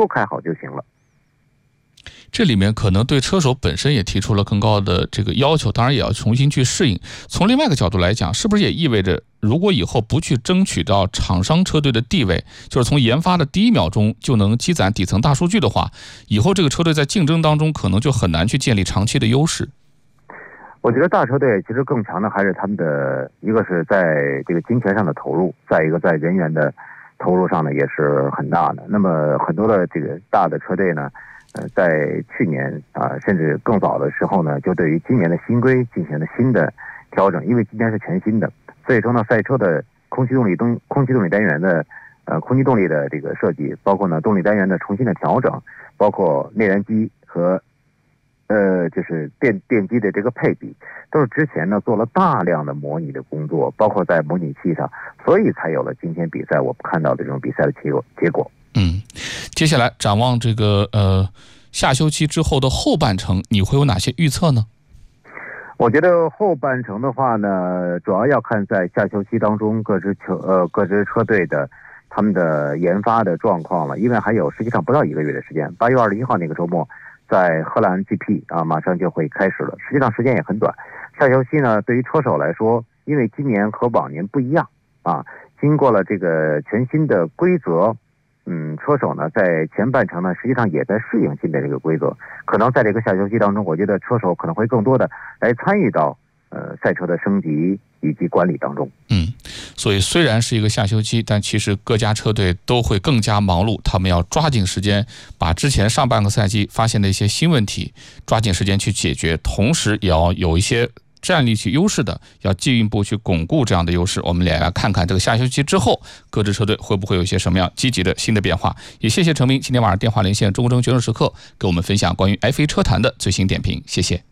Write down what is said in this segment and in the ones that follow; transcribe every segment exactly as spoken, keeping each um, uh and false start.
初开好就行了。 这里面可能对车手本身也提出了更高的这个要求，当然也要重新去适应。从另外一个角度来讲，是不是也意味着如果以后不去争取到厂商车队的地位，就是从研发的第一秒钟就能积攒底层大数据的话，以后这个车队在竞争当中可能就很难去建立长期的优势？ 我觉得大车队其实更强的还是他们的，一个是在这个金钱上的投入，再一个在人员的投入上呢也是很大的。那么很多的这个大的车队呢，呃，在去年啊，甚至更早的时候呢，就对于今年的新规进行了新的调整，因为今年是全新的，所以说呢，赛车的空气动力动空气动力单元的呃空气动力的这个设计，包括呢动力单元的重新的调整，包括内燃机和呃就是电电机的这个配比，都是之前呢做了大量的模拟的工作，包括在模拟器上，所以才有了今天比赛我们看到的这种比赛的结果结果。 嗯，接下来展望这个呃下休期之后的后半程，你会有哪些预测呢？ 我觉得后半程的话呢，主要要看在下休期当中各支球呃各支车队的他们的研发的状况了，因为还有实际上不到一个月的时间，八月二十一号那个周末，在荷兰 G P 啊马上就会开始了，实际上时间也很短。下休期呢，对于车手来说，因为今年和往年不一样啊，经过了这个全新的规则。嗯，车手呢在前半程呢，实际上也在适应新的这个规则。可能在这个下休期当中，我觉得车手可能会更多的来参与到呃赛车的升级以及管理当中。 嗯，所以虽然是一个下休期，但其实各家车队都会更加忙碌，他们要抓紧时间把之前上半个赛季发现的一些新问题抓紧时间去解决，同时也要有一些战力去优势的，要进一步去巩固这样的优势。我们也来看看这个下休期之后各支车队会不会有一些什么样积极的新的变化。也谢谢程明今天晚上电话连线中国决胜时刻给我们分享关于 F 一 车坛的最新点评，谢谢。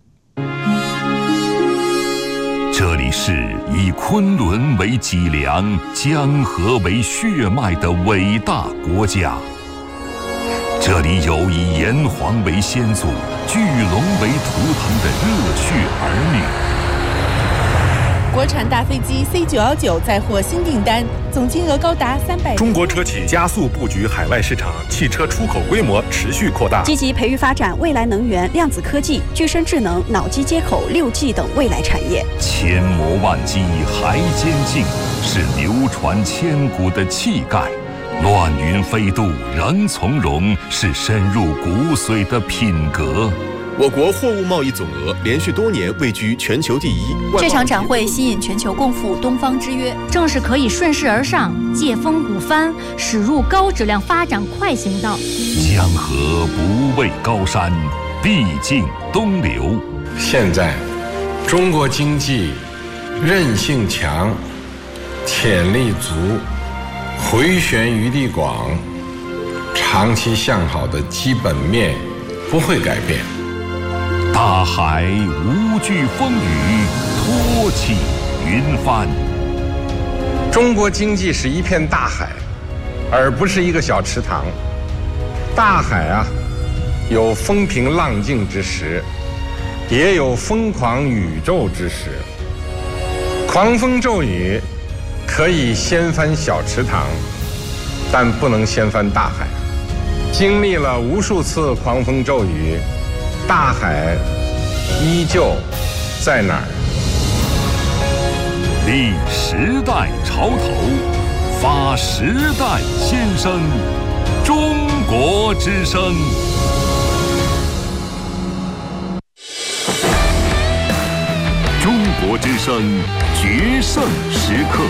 这里是以昆仑为脊梁，江河为血脉的伟大国家，这里有以炎黄为先祖，巨龙为图腾的热血儿女。 国产大飞机 C 九一九再获新订单，总金额高达三百。 中国车企加速布局海外市场，汽车出口规模持续扩大， 积极培育发展未来能源、量子科技、具身智能、脑机接口、六 G 等未来产业。 千磨万击还坚劲，是流传千古的气概。乱云飞渡仍从容，是深入骨髓的品格。 我国货物贸易总额连续多年位居全球第一。 这场展会吸引全球共赴东方之约，正是可以顺势而上，借风鼓帆，驶入高质量发展快行道。 江河不畏高山，必尽东流。 现在，中国经济韧性强，潜力足，回旋余地广，长期向好的基本面不会改变。 大海无惧风雨，托起云帆。 中国经济是一片大海，而不是一个小池塘。大海啊，有风平浪静之时，也有疯狂宇宙之时。狂风骤雨可以掀翻小池塘，但不能掀翻大海。经历了无数次狂风骤雨，大海依旧在哪儿？ 立时代潮头，发时代先声，中国之声。中国之声决胜时刻。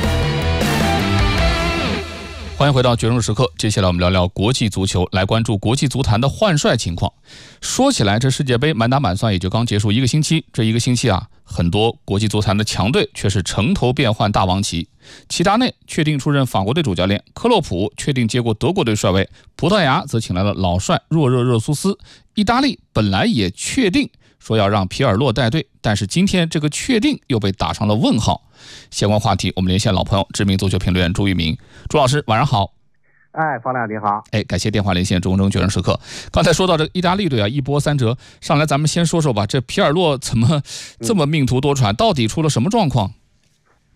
欢迎回到决胜时刻，接下来我们聊聊国际足球，来关注国际足坛的换帅情况。说起来，这世界杯满打满算也就刚结束一个星期，这一个星期啊，很多国际足坛的强队却是城头变换大王旗。齐达内确定出任法国队主教练，克洛普确定接过德国队帅位，葡萄牙则请来了老帅若热热苏斯，意大利本来也确定说要让皮尔洛带队，但是今天这个确定又被打上了问号。相关话题我们连线老朋友知名足球评论员朱玉明。朱老师晚上好。 哎，方亮你好。 哎，感谢电话连线中国决胜时刻。刚才说到这个意大利队啊，一波三折，上来咱们先说说吧，这皮尔洛怎么这么命途多舛，到底出了什么状况？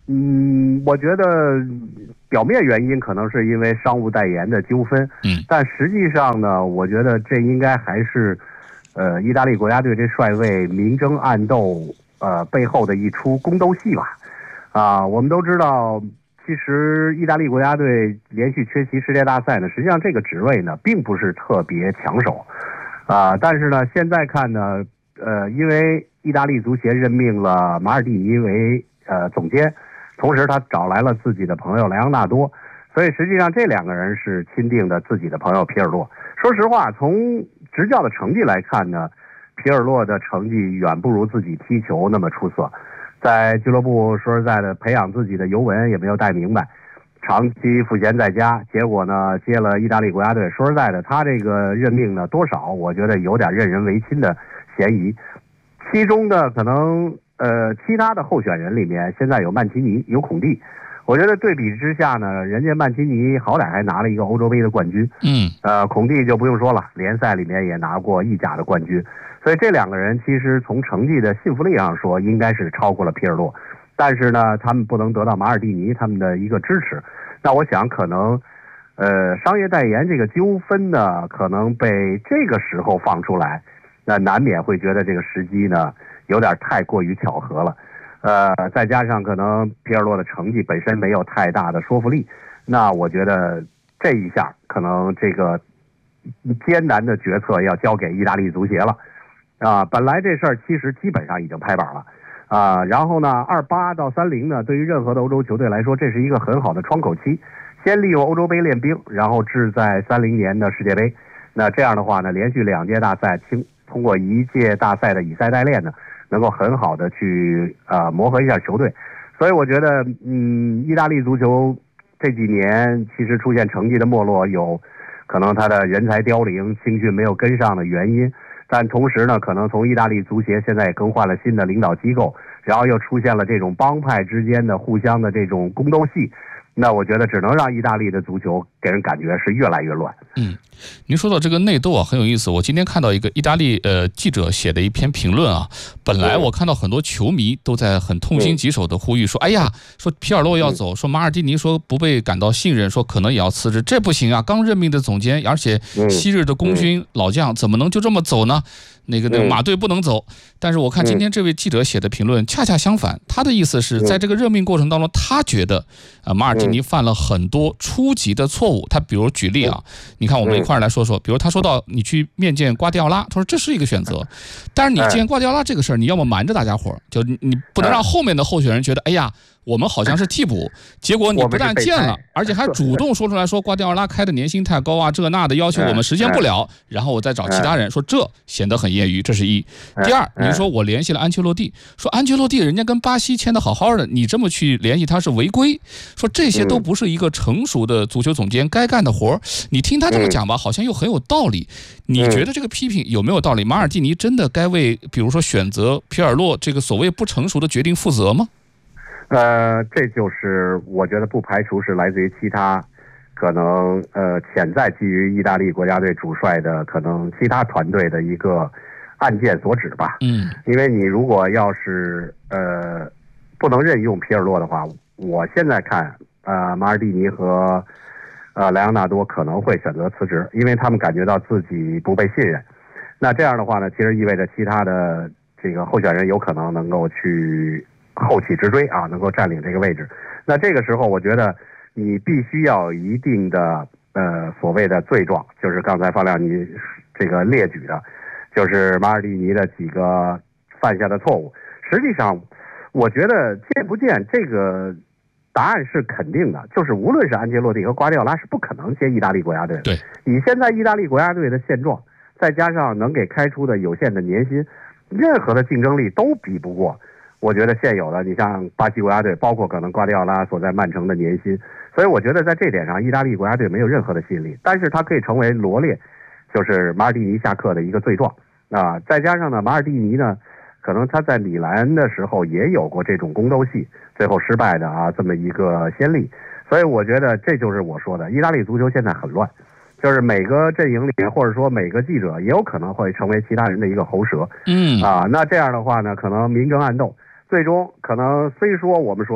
嗯，我觉得表面原因可能是因为商务代言的纠纷， 嗯，但实际上呢，我觉得这应该还是，呃，意大利国家队这帅位明争暗斗，呃，背后的一出宫斗戏吧。啊，我们都知道，其实意大利国家队连续缺席世界大赛呢，实际上这个职位呢，并不是特别抢手，啊，但是呢，现在看呢，呃，因为意大利足协任命了马尔蒂尼为呃总监。同时，他找来了自己的朋友莱昂纳多，所以实际上这两个人是钦定的自己的朋友皮尔洛。说实话，从执教的成绩来看呢，皮尔洛的成绩远不如自己踢球那么出色。在俱乐部说实在的，培养自己的尤文也没有带明白，长期赋闲在家，结果呢接了意大利国家队。说实在的，他这个任命呢，多少我觉得有点任人唯亲的嫌疑。其中的可能。呃，其他的候选人里面，现在有曼奇尼，有孔蒂。我觉得对比之下呢，人家曼奇尼好歹还拿了一个欧洲杯的冠军， 嗯， 呃，孔蒂就不用说了，联赛里面也拿过意甲的冠军。所以这两个人其实从成绩的信服力上说，应该是超过了皮尔洛。但是呢，他们不能得到马尔蒂尼他们的一个支持。那我想可能，呃，商业代言这个纠纷呢，可能被这个时候放出来，那难免会觉得这个时机呢。有点太过于巧合了，呃，再加上可能皮尔洛的成绩本身没有太大的说服力，那我觉得这一下可能这个艰难的决策要交给意大利足协了，啊，本来这事儿其实基本上已经拍板了，啊，然后呢，二八到三零呢，对于任何的欧洲球队来说，这是一个很好的窗口期，先利用欧洲杯练兵，然后志在三零年的世界杯，那这样的话呢，连续两届大赛通通过一届大赛的以赛代练呢。能够很好的去呃磨合一下球队，所以我觉得，嗯，意大利足球这几年其实出现成绩的没落，有可能他的人才凋零、青训没有跟上的原因，但同时呢，可能从意大利足协现在也更换了新的领导机构，然后又出现了这种帮派之间的互相的这种宫斗戏。那我觉得只能让意大利的足球给人感觉是越来越乱。 嗯，您说到这个内斗啊，很有意思。我今天看到一个意大利呃记者写的一篇评论啊，本来我看到很多球迷都在很痛心疾首的呼吁说，哎呀，说皮尔洛要走，说马尔蒂尼说不被感到信任，说可能也要辞职，这不行啊！刚任命的总监，而且昔日的功勋老将，怎么能就这么走呢？那个那个马队不能走，但是我看今天这位记者写的评论恰恰相反，他的意思是在这个任命过程当中，他觉得啊马尔蒂尼犯了很多初级的错误。他比如举例啊，你看我们一块儿来说说，比如他说到你去面见瓜迪奥拉，他说这是一个选择，但是你见瓜迪奥拉这个事儿，你要么瞒着大家伙，就你不能让后面的候选人觉得，哎呀。我们好像是替补，结果你不但见了，而且还主动说出来说瓜迪奥拉开的年薪太高啊，这那的要求我们实现不了，然后我再找其他人说这显得很业余，这是一。第二，你说我联系了安切洛蒂，说安切洛蒂人家跟巴西签的好好的，你这么去联系他是违规，说这些都不是一个成熟的足球总监该干的活。你听他这么讲吧，好像又很有道理。你觉得这个批评有没有道理？马尔蒂尼真的该为比如说选择皮尔洛这个所谓不成熟的决定负责吗？ 呃，这就是我觉得不排除是来自于其他可能呃潜在基于意大利国家队主帅的可能其他团队的一个案件所指吧。 嗯， 因为你如果要是呃不能任用皮尔洛的话，我现在看呃马尔蒂尼和呃莱昂纳多可能会选择辞职，因为他们感觉到自己不被信任。那这样的话呢，其实意味着其他的这个候选人有可能能够去。后起直追啊，能够占领这个位置。那这个时候，我觉得你必须要有一定的呃所谓的罪状，就是刚才方亮你这个列举的，就是马尔蒂尼的几个犯下的错误。实际上，我觉得见不见这个答案是肯定的，就是无论是安切洛蒂和瓜迪奥拉是不可能接意大利国家队的。 对， 以现在意大利国家队的现状，再加上能给开出的有限的年薪，任何的竞争力都比不过。我觉得现有的，你像巴西国家队，包括可能瓜迪奥拉所在曼城的年薪，所以我觉得在这点上，意大利国家队没有任何的吸引力。但是它可以成为罗列，就是马尔蒂尼下课的一个罪状啊。再加上呢，马尔蒂尼呢，可能他在米兰的时候也有过这种宫斗戏，最后失败的啊这么一个先例。所以我觉得这就是我说的，意大利足球现在很乱。就是每个阵营里面，或者说每个记者也有可能会成为其他人的一个喉舌， 嗯啊，那这样的话呢，可能明争暗斗，最终可能虽说我们说的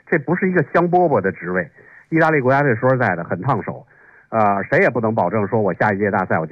这不是一个香饽饽的职位。意大利国家队说实在的很烫手，呃，谁也不能保证说我下一届大赛我就